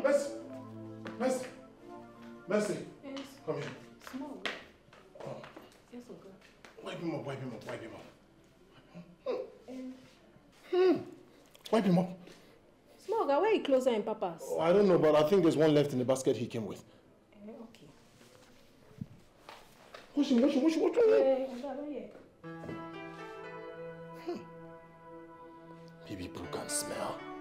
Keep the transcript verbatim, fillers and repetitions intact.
Mercy! Mercy! Mercy! Yes. Come here. Small. Oh. Yes, okay. Wipe him up, wipe him up, wipe him up. Um, Hmm. Wipe him up. Small guy, where are you closer in Papa's? Oh, I don't know, but I think there's one left in the basket he came with. Uh, okay. Wash him, wash him, wash him, wash him. Uh, I don't hear. Hmm. Maybe Brooke can smell.